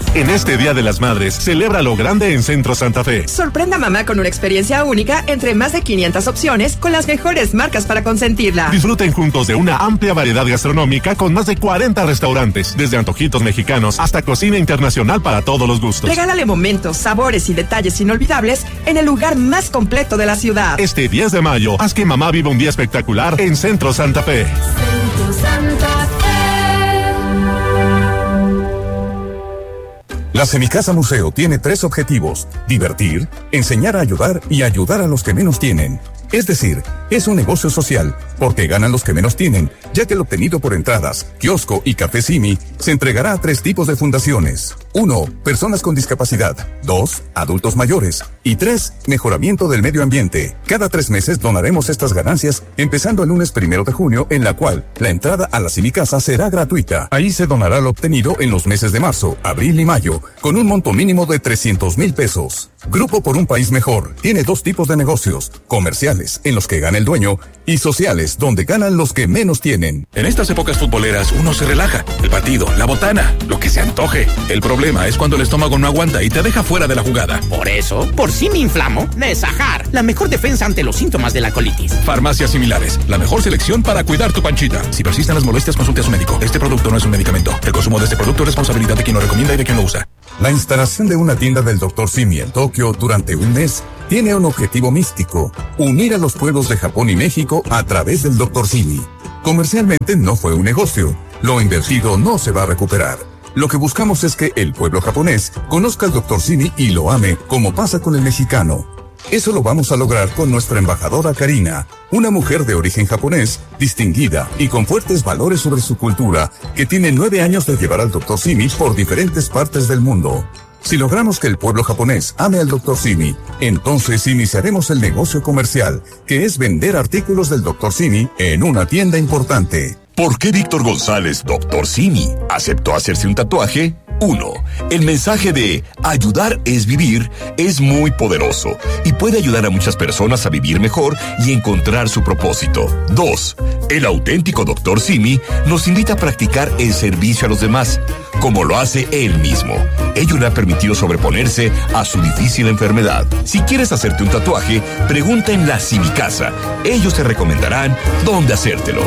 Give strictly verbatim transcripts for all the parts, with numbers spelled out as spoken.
En este Día de las Madres, celebra lo grande en Centro Santa Fe. Sorprenda a mamá con una experiencia única entre más de quinientas opciones con las mejores marcas para consentirla. Disfruten juntos de una amplia variedad gastronómica con más de cuarenta restaurantes, desde antojitos mexicanos hasta cocina internacional para todos los gustos. Regálale momentos, sabores y detalles inolvidables en el lugar más completo de la ciudad. Este diez de mayo, haz que mamá viva un día espectacular en Centro Santa Fe. Centro Santa Fe. La Semicasa Museo tiene tres objetivos: divertir, enseñar a ayudar y ayudar a los que menos tienen. Es decir, es un negocio social, porque ganan los que menos tienen, ya que el obtenido por entradas, kiosco y café Simi se entregará a tres tipos de fundaciones. Uno, personas con discapacidad. Dos, adultos mayores. Y tres, mejoramiento del medio ambiente. Cada tres meses donaremos estas ganancias, empezando el lunes primero de junio, en la cual la entrada a la Semicasa será gratuita. Ahí se donará lo obtenido en los meses de marzo, abril y mayo, con un monto mínimo de trescientos mil pesos. Grupo por un País Mejor tiene dos tipos de negocios: comerciales, en los que gana el dueño, y sociales, donde ganan los que menos tienen. En estas épocas futboleras uno se relaja. El partido, la botana, lo que se antoje. El problema es cuando el estómago no aguanta y te deja fuera de la jugada. Por eso, por si me inflamo, Nesajar, la mejor defensa ante los síntomas de la colitis. Farmacias Similares, la mejor selección para cuidar tu panchita. Si persisten las molestias, consulte a su médico. Este producto no es un medicamento. El consumo de este producto es responsabilidad de quien lo recomienda y de quien lo usa. La instalación de una tienda del doctor Simi en Tokio durante un mes tiene un objetivo místico: unir a los pueblos de Japón y México a través del doctor Simi. Comercialmente no fue un negocio. Lo invertido no se va a recuperar. Lo que buscamos es que el pueblo japonés conozca al doctor Simi y lo ame, como pasa con el mexicano. Eso lo vamos a lograr con nuestra embajadora Karina, una mujer de origen japonés, distinguida y con fuertes valores sobre su cultura, que tiene nueve años de llevar al doctor Simi por diferentes partes del mundo. Si logramos que el pueblo japonés ame al doctor Simi, entonces iniciaremos el negocio comercial, que es vender artículos del doctor Simi en una tienda importante. ¿Por qué Víctor González, doctor Simi, aceptó hacerse un tatuaje? Uno, el mensaje de ayudar es vivir es muy poderoso y puede ayudar a muchas personas a vivir mejor y encontrar su propósito. Dos, el auténtico doctor Simi nos invita a practicar el servicio a los demás, como lo hace él mismo. Ello le ha permitido sobreponerse a su difícil enfermedad. Si quieres hacerte un tatuaje, pregunta en la Semicasa. Ellos te recomendarán dónde hacértelo.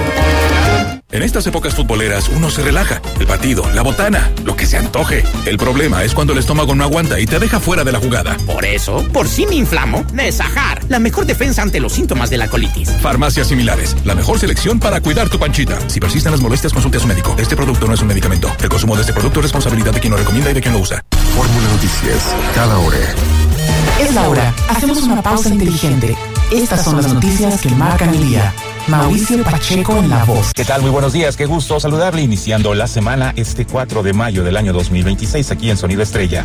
En estas épocas futboleras uno se relaja. El partido, la botana, lo que se antoje. El problema es cuando el estómago no aguanta y te deja fuera de la jugada. Por eso, por si me inflamo, Nesajar, la mejor defensa ante los síntomas de la colitis. Farmacias Similares, la mejor selección para cuidar tu panchita. Si persisten las molestias, consulte a su médico. Este producto no es un medicamento. El consumo de este producto es responsabilidad de quien lo recomienda y de quien lo usa. Fórmula Noticias, cada hora. Es la hora. Hacemos una pausa inteligente. Estas son las noticias que marcan el día. Mauricio Pacheco en la voz. ¿Qué tal? Muy buenos días, qué gusto saludarle, iniciando la semana este cuatro de mayo del año dos mil veintiséis aquí en Sonido Estrella.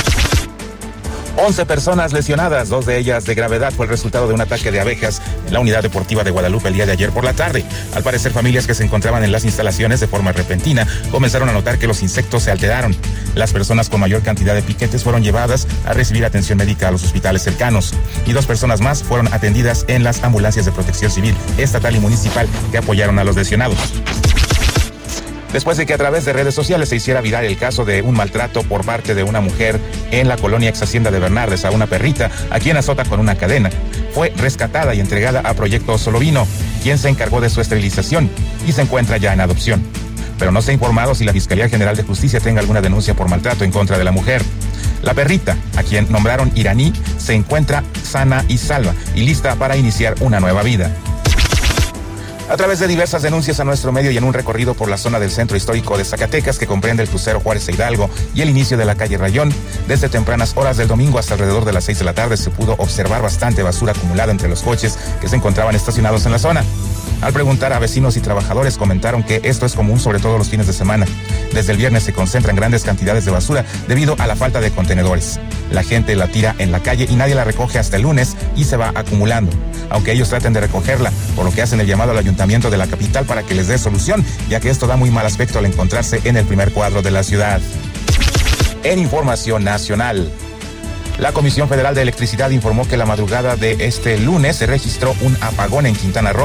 once personas lesionadas, dos de ellas de gravedad, fue el resultado de un ataque de abejas en la unidad deportiva de Guadalupe el día de ayer por la tarde. Al parecer, familias que se encontraban en las instalaciones de forma repentina comenzaron a notar que los insectos se alteraron. Las personas con mayor cantidad de piquetes fueron llevadas a recibir atención médica a los hospitales cercanos y dos personas más fueron atendidas en las ambulancias de protección civil, estatal y municipal que apoyaron a los lesionados. Después de que a través de redes sociales se hiciera viral el caso de un maltrato por parte de una mujer en la colonia ex hacienda de Bernardes a una perrita, a quien azota con una cadena, fue rescatada y entregada a Proyecto Solovino, quien se encargó de su esterilización y se encuentra ya en adopción. Pero no se ha informado si la Fiscalía General de Justicia tenga alguna denuncia por maltrato en contra de la mujer. La perrita, a quien nombraron Iraní, se encuentra sana y salva y lista para iniciar una nueva vida. A través de diversas denuncias a nuestro medio y en un recorrido por la zona del centro histórico de Zacatecas, que comprende el crucero Juárez e Hidalgo y el inicio de la calle Rayón, desde tempranas horas del domingo hasta alrededor de las seis de la tarde se pudo observar bastante basura acumulada entre los coches que se encontraban estacionados en la zona. Al preguntar a vecinos y trabajadores, comentaron que esto es común sobre todo los fines de semana. Desde el viernes se concentran grandes cantidades de basura debido a la falta de contenedores. La gente la tira en la calle y nadie la recoge hasta el lunes y se va acumulando, aunque ellos traten de recogerla, por lo que hacen el llamado al ayuntamiento de la capital para que les dé solución, ya que esto da muy mal aspecto al encontrarse en el primer cuadro de la ciudad. En información nacional, la Comisión Federal de Electricidad informó que la madrugada de este lunes se registró un apagón en Quintana Roo.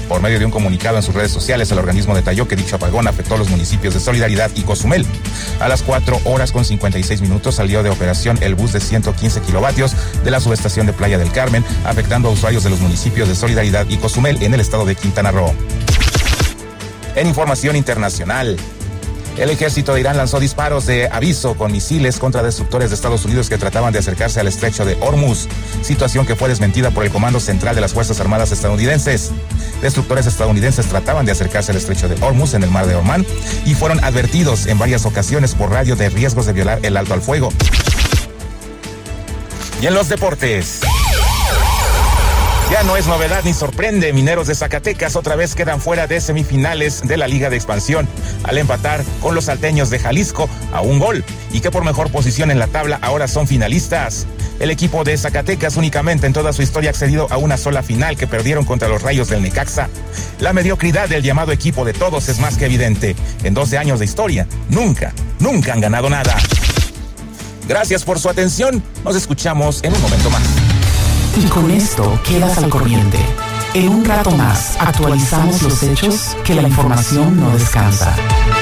Por medio de un comunicado en sus redes sociales, el organismo detalló que dicho apagón afectó a los municipios de Solidaridad y Cozumel. A las cuatro horas con cincuenta y seis minutos salió de operación el bus de ciento quince kilovatios de la subestación de Playa del Carmen, afectando a usuarios de los municipios de Solidaridad y Cozumel en el estado de Quintana Roo. En información internacional, el ejército de Irán lanzó disparos de aviso con misiles contra destructores de Estados Unidos que trataban de acercarse al estrecho de Hormuz, situación que fue desmentida por el Comando Central de las Fuerzas Armadas estadounidenses. Destructores estadounidenses trataban de acercarse al estrecho de Hormuz en el mar de Omán y fueron advertidos en varias ocasiones por radio de riesgos de violar el alto al fuego. Y en los deportes, ya no es novedad ni sorprende, Mineros de Zacatecas otra vez quedan fuera de semifinales de la Liga de Expansión al empatar con los salteños de Jalisco a un gol, y que por mejor posición en la tabla ahora son finalistas. El equipo de Zacatecas únicamente en toda su historia ha accedido a una sola final, que perdieron contra los Rayos del Necaxa. La mediocridad del llamado equipo de todos es más que evidente. En doce años de historia, nunca, nunca han ganado nada. Gracias por su atención, nos escuchamos en un momento más. Y con esto quedas al corriente. En un rato más actualizamos los hechos, que la información no descansa.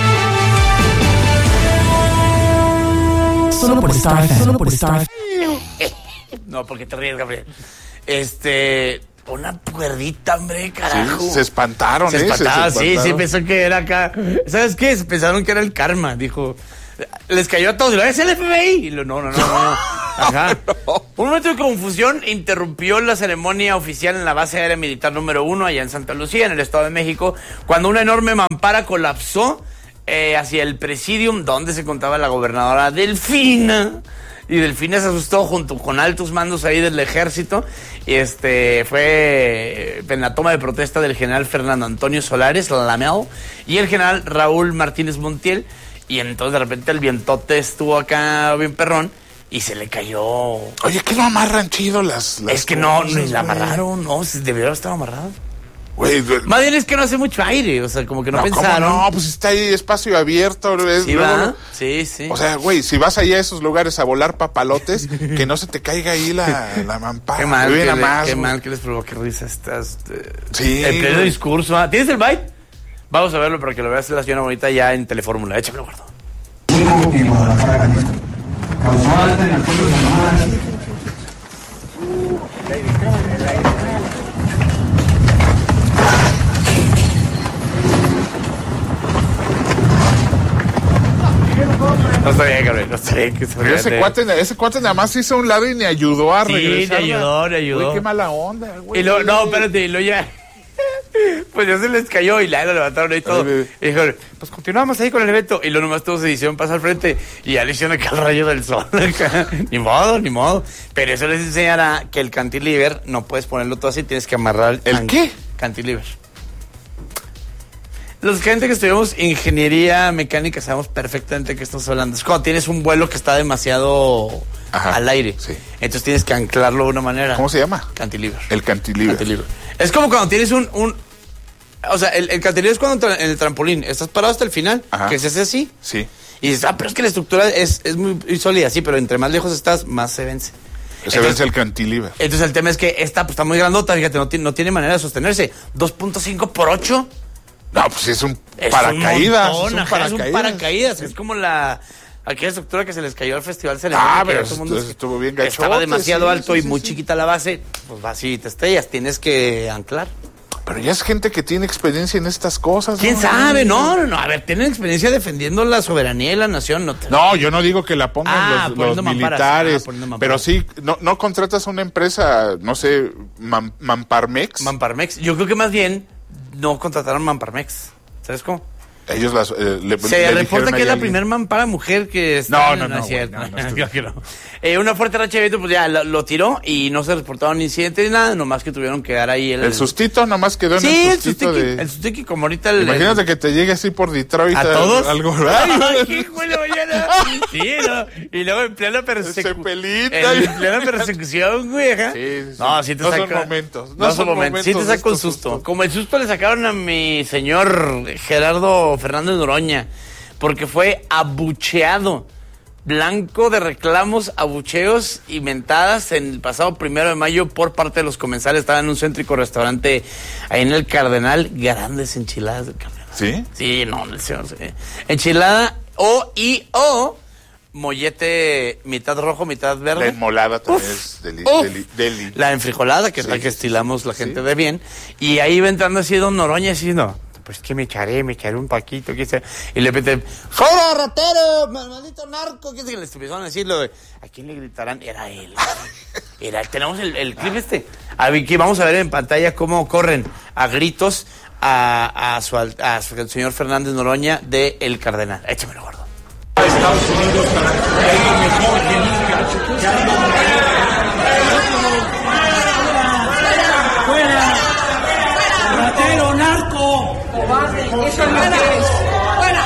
Solo por Star F M. Solo por Star F M. No, porque te ríes, Gabriel. Este... Una puerdita, hombre, carajo. Sí, se espantaron, se ¿eh? Espantaron, se sí, espantaron. sí, pensó que era acá. ¿Sabes qué? Pensaron que era el karma, dijo. Les cayó a todos. Y lo, es el F B I. Y lo, no, no, no, no. Ajá. No. Un momento de confusión interrumpió la ceremonia oficial en la base aérea militar número uno, allá en Santa Lucía, en el Estado de México, cuando una enorme mampara colapsó eh, hacia el presidium donde se encontraba la gobernadora Delfina. Y Delfina se asustó junto con altos mandos ahí del ejército. Y este fue en la toma de protesta del general Fernando Antonio Solares Lamel y el general Raúl Martínez Montiel. Y entonces de repente el vientote estuvo acá bien perrón y se le cayó. Oye, ¿qué no amarran chido las, las Es que no, cosas, ni la güey? amarraron, no, debería estar amarrado. Güey, Más bien es que no hace mucho aire, o sea, como que no, no pensaron. ¿cómo no? Pues está ahí espacio abierto. Es, Sí, luego, ¿va? Sí, sí. O sea, güey, si vas allá a esos lugares a volar papalotes, que no se te caiga ahí la, la mampara. Qué mal, Güey, que, nada le- más, qué güey. mal que les provoque risa estas. Eh, Sí, En pleno güey. discurso. ¿Ah? ¿Tienes el byte? Vamos a verlo para que lo veas la señora bonita ya en Telefórmula. Échamelo, gordo. En Guadalajara, Jalisco. Causó alta en acuerdos de llamadas. No está bien, Gabriel, no está bien. Que se Pero ese cuate, ese cuate nada más hizo a un lado y ni ayudó a Sí, regresar. le ayudó, le ayudó. Güey, qué mala onda, güey. Y luego, no, espérate, y luego ya. Pues ya se les cayó y la lo levantaron ahí todo. Y dijeron, pues continuamos ahí con el evento. Y luego nomás todos se hicieron pasar al frente y ya le hicieron acá el rayo del sol. Ni modo, ni modo. Pero eso les enseñará que el cantilever no puedes ponerlo todo así, tienes que amarrar. ¿El qué? Cantilever. Los gente que estudiamos ingeniería mecánica sabemos perfectamente de qué estamos hablando. Es cuando tienes un vuelo que está demasiado Ajá, al aire. sí. Entonces tienes que anclarlo de una manera. ¿Cómo se llama? Cantilever. El cantilever. Cantilever. Es como cuando tienes un... un o sea, el, el cantilever es cuando tra- en el trampolín estás parado hasta el final, Ajá. que se hace así. Sí. Y dices, ah, pero es que la estructura es, es muy, muy sólida, sí, pero entre más lejos estás, más se vence. Se Entonces- vence el cantilever. Entonces el tema es que esta pues, está muy grandota, fíjate, no tiene, no tiene manera de sostenerse. dos punto cinco por ocho. No, pues es un Es paracaídas. un montón, es un ajá, paracaídas. es un paracaídas. Es como la... Aquella estructura que se les cayó al Festival Ceremonia. Ah, que pero todo el mundo esto- estuvo bien gachote. Estaba demasiado sí, alto sí, y sí, muy sí. chiquita la base. Pues vas y te estrellas. Tienes que anclar. Pero ya es gente que tiene experiencia en estas cosas. ¿Quién ¿no? sabe? No, no, no. A ver, tienen experiencia defendiendo la soberanía de la nación. No, te... No, yo no digo que la pongan Ah, los, los poniendo mamparas. militares, Ah, poniendo mamparas. pero sí, no, no contratas a una empresa, no sé, Man- Mamparmex. Mamparmex. Yo creo que más bien no contrataron Mamparmex. ¿Sabes cómo? Ellos las, eh, le, Se le reporta dijeron que ahí es la a alguien. primer mampara mujer que está. No, no, en- no, es cierto. güey, no, no estoy- Creo que no. Eh, una fuerte racha de viento, pues ya lo, lo tiró y no se reportaron incidentes ni nada, nomás que tuvieron que dar ahí el. El sustito nomás quedó en Sí, el el sustito sustiki. de... El sustiki, como ahorita el. Imagínate que te llegue así por Detroit. ¿A todos? Algo. Ay, qué hijo de la mañana. Sí, ¿no? Y luego en plena persecución. Cepelita. En plena persecución, güey, ajá. Sí, sí, sí. No, sí te No saca. son momentos, No, son momentos. Sí te momentos saca un estos susto. sustos. Como el susto le sacaron a mi señor Gerardo Fernández Noroña, porque fue abucheado blanco de reclamos, abucheos y mentadas en el pasado primero de mayo por parte de los comensales. Estaba en un céntrico restaurante ahí en el Cardenal, grandes enchiladas del Cardenal. ¿Sí? Sí, no, no sé, no sé. Enchilada o y o mollete mitad rojo, mitad verde. La enmolada también uf, es deli, uf. deli, deli. La enfrijolada, que sí, es la que estilamos la gente sí. de bien. Y ahí va entrando así Don Noroña diciendo, pues que me echaré, me echaré un paquito, ¿qué sea? Y le pete, ¡fuera, ratero! ¡Maldito narco! ¿Qué es que les empezaron a decirlo? ¿A quién le gritarán? Era él. Era, tenemos el, el clip este. Aquí vamos a ver en pantalla cómo corren a gritos a, a, su, a su, el señor Fernández Noroña de El Cardenal. Échamelo, gordo. Estados Unidos para que mejor que nunca. ¡Fuera! ¡Ratero, narco! ¡Cobarde! ¡Eso es lo que es! ¡Fuera!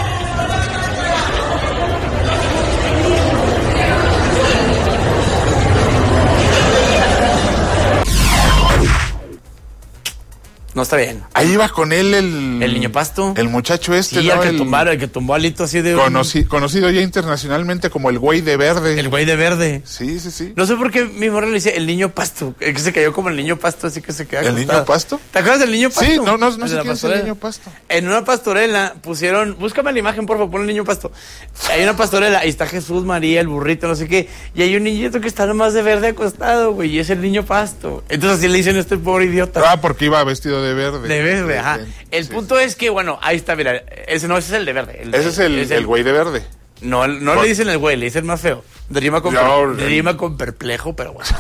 No está bien. Ahí va con él el... El niño pasto. El muchacho este, sí, ¿no? el que el, tumbaron, el que tumbó alito así de... Conoci, un... Conocido ya internacionalmente como el güey de verde. El güey de verde. Sí, sí, sí. No sé por qué mi morra le dice el niño pasto. El que se cayó como el niño pasto, así que se queda ¿El acostado. niño pasto? ¿Te acuerdas del niño pasto? Sí, no, no, no sé quién pastorela. es el niño pasto. En una pastorela pusieron... Búscame la imagen, por favor, pon el niño pasto. Hay una pastorela, ahí está Jesús, María, el burrito, no sé qué. Y hay un niñito que está nomás de verde acostado, güey, y es el niño pasto. Entonces así le dicen a este pobre idiota. Ah, porque iba vestido de verde. De verde, ajá. El sí. punto es que, bueno, ahí está, mira, ese no, ese es el de verde. El, ese es el, es el, el güey de verde. No, no Por... le dicen el güey, le dicen más feo. Rima con, Yo, per, rima con perplejo, pero bueno.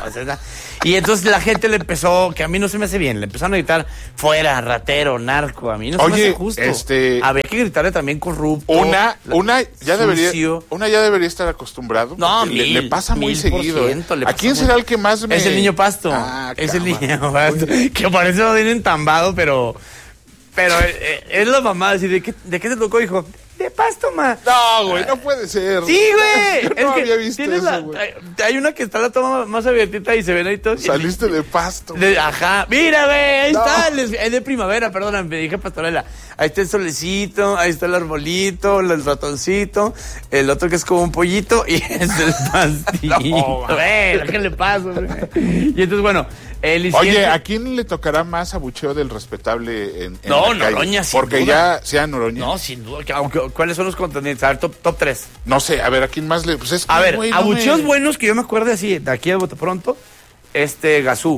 Y entonces la gente le empezó, que a mí no se me hace bien, le empezaron a gritar, fuera, ratero, narco, a mí no Oye, se me hace justo. Este... Había que gritarle también corrupto. Una, una ya sucio. debería, una ya debería estar acostumbrado. No, mil, le, le pasa muy mil seguido. ¿Eh? Le ¿A quién muy... será el que más me...? Es el niño pasto. Ah, es el niño pasto. Que parece no viene entambado, pero... Pero eh, es la mamá, así, ¿de qué, ¿de qué te tocó, hijo? De pasto, ma. No, güey, no puede ser. Sí, güey. Yo es no que había visto eso, güey. Hay, hay una que está la toma más abiertita y se ven ahí todos. Saliste de pasto. De, ajá. Mira, güey, ahí no. está. Es de primavera, perdóname, me dije pastorela. Ahí está el solecito, ahí está el arbolito, el ratoncito, el otro que es como un pollito y es el pastillito. No, güey, ¿qué le pasa, güey? Y entonces, bueno... El Oye, ¿a quién le tocará más abucheo del respetable en, en No, la Noroña, calle? sin Porque duda. ya sea Noroña. No, sin duda. Aunque, ¿cuáles son los contendientes? A ver, top, top tres. No sé, a ver, ¿a quién más le...? Pues es que, a ver, wey, abucheos no me... buenos que yo me acuerdo así, de aquí a bote pronto, este Gazú,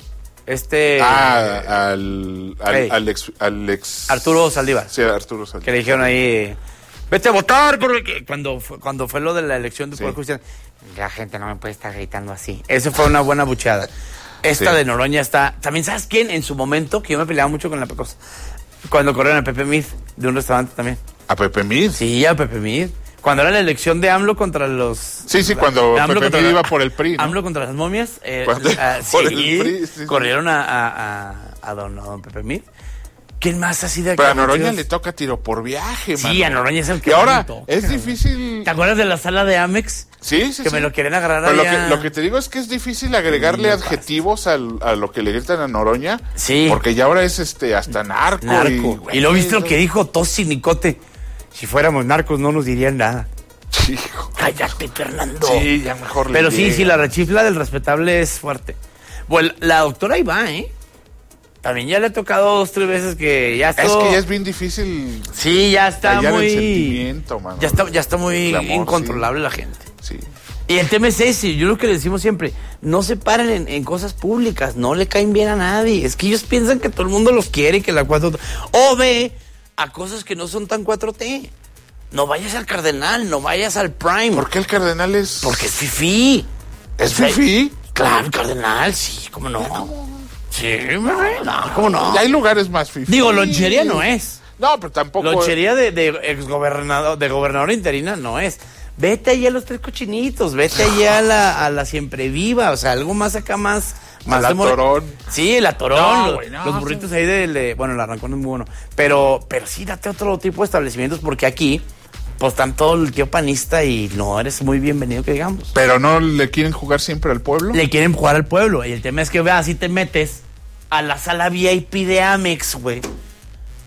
este... Ah, al, al, hey. al, ex, al ex... Arturo Saldívar. Sí, Arturo Saldívar. Que le dijeron ahí... Vete a votar, porque cuando fue, cuando fue lo de la elección de Poder sí. Judicial, la gente no me puede estar gritando así. Eso fue una buena bucheada. Esta sí. de Noroña está... También, ¿sabes quién? En su momento, que yo me peleaba mucho con la cosa. Cuando corrieron a Pepe Mid, de un restaurante también. ¿A Pepe Mid? Sí, a Pepe Mid. Cuando era la elección de AMLO contra los... Sí, sí, cuando Pepe Mid iba por el P R I, ¿no? AMLO contra las momias. Eh, a, sí, por el P R I, sí, corrieron a, a, a, a, don, a don Pepe Mid. ¿Quién más así de aquí? Pero a Noroña le toca tiro por viaje, Sí, mano. A Noroña es el que... Y ahora, es difícil... ¿Te acuerdas de la sala de Amex? Sí, sí, Que sí. me lo quieren agarrar Pero allá. lo que, lo que te digo es que es difícil agregarle adjetivos al, a lo que le gritan a Noroña. Sí. Porque ya ahora es este hasta narco. Narco. Y, güey, y lo viste lo que dijo Tosi Nicote. Si fuéramos narcos no nos dirían nada. Hijo. Cállate, Fernando. Sí, ya mejor Pero le sí, llega. sí, la rechifla del respetable es fuerte. Bueno, la doctora ahí va, ¿eh? También ya le ha tocado dos, tres veces que ya está... Es que ya es bien difícil... Sí, ya está muy... El sentimiento, mano. Ya está, ya está muy Clamor, incontrolable sí. la gente. Sí. Y el tema es ese, yo lo que le decimos siempre, no se paren en, en cosas públicas, no le caen bien a nadie. Es que ellos piensan que todo el mundo los quiere y que la cuatro T... O ve a cosas que no son tan cuatro T. No vayas al Cardenal, no vayas al Prime. ¿Por qué el Cardenal es...? Porque es fifí. ¿Es fifí? Claro, el Cardenal, sí, ¿cómo no? Sí, no, ¿cómo no? Hay lugares más fifí. Digo, lonchería no es. No, pero tampoco... Lonchería de, de exgobernador, de gobernador interina no es. Vete allá a los Tres Cochinitos, vete allá a la, a la Siempre Viva, o sea, algo más acá más... más la de more... Torón. Sí, la Torón, No, los, güey, no, los burritos ahí de, de... Bueno, el arrancón es muy bueno. Pero, pero sí, date otro tipo de establecimientos porque aquí... Pues están todo el tío panista y no eres muy bienvenido que digamos. Pero no le quieren jugar siempre al pueblo. Le quieren jugar al pueblo. Y el tema es que, vea, si te metes a la sala V I P de Amex, güey.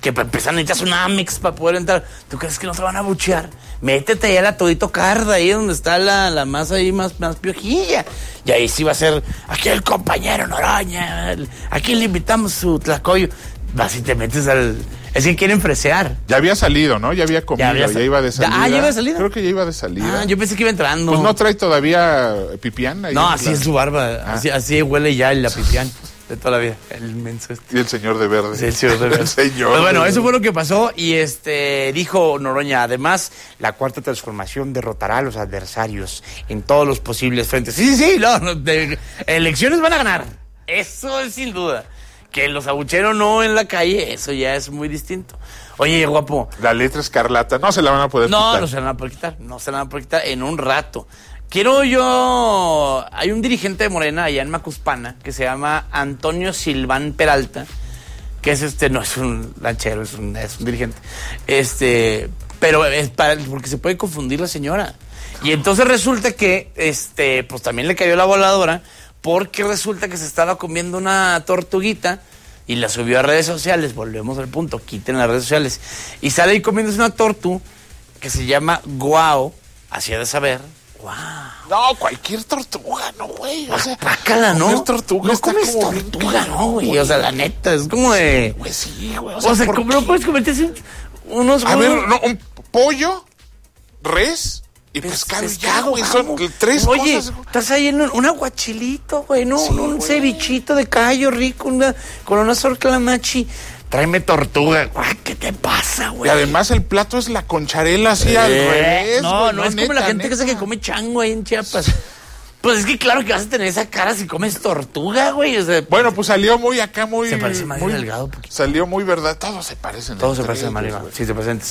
que para empezar necesitas un Amex para poder entrar. ¿Tú crees que no te van a buchear? Métete allá a la Todito Carda, ahí donde está la, la masa ahí más, más piojilla. Y ahí sí va a ser, aquí el compañero Noroña, aquí le invitamos su tlacoyo. Vas y te metes al... Es que quieren fresear. Ya había salido, ¿no? Ya había comido, ya, había sal... ya iba de salida. Ya, ah, ¿ya iba de salida? Creo que ya iba de salida. Ah, yo pensé que iba entrando. Pues no trae todavía pipián. Ahí no, así la... es su barba. Ah. Así, así huele ya la pipián de toda la vida. El inmenso este. Y el señor de verde. Sí, el señor de verde. El señor pues bueno, de eso fue lo que pasó y este dijo Noroña, además, la cuarta transformación derrotará a los adversarios en todos los posibles frentes. Sí, sí, sí, no, no de, elecciones van a ganar. Eso es sin duda. Que los abucheron no en la calle, eso ya es muy distinto. Oye, guapo. La letra escarlata, no se la van a poder no, quitar. No, no se la van a poder quitar, no se la van a poder quitar en un rato. Quiero yo... Hay un dirigente de Morena allá en Macuspana que se llama Antonio Silván Peralta, que es este, no es un lanchero, es un, es un dirigente. Este, pero es para, porque se puede confundir la señora. Y entonces resulta que, este, pues también le cayó la voladora, porque resulta que se estaba comiendo una tortuguita y la subió a redes sociales. Volvemos al punto, quiten las redes sociales. Y sale ahí comiéndose una tortu que se llama guau, así ha de saber. Guau. No, cualquier tortuga, no, güey. O sea, pácala, ¿no? Cualquier tortuga no está comes como tortuga, no, güey. O sea, la neta, es como de... Pues sí, güey. O sea, o sea ¿cómo no puedes comerte unos... A ver, no, un pollo, res... Y pescado, pues, ya, güey, son tres Oye, cosas. Oye, estás ahí en un, un aguachilito, güey, ¿no? Sí, un güey. cevichito de callo rico, una, con una sorclamachi. Tráeme tortuga, güey, ¿qué te pasa, güey? Y además el plato es la concharela así eh, al revés. No, güey, no, es como neta, la gente neta. que, que come chango ahí en Chiapas. Pues es que claro que vas a tener esa cara si comes tortuga, güey. O sea, bueno, pues salió muy acá, muy... Se parece a Mario muy, Delgado. Salió muy verdad. Todos se parecen. Todos se parecen a Mario Delgado. Sí, se parecen.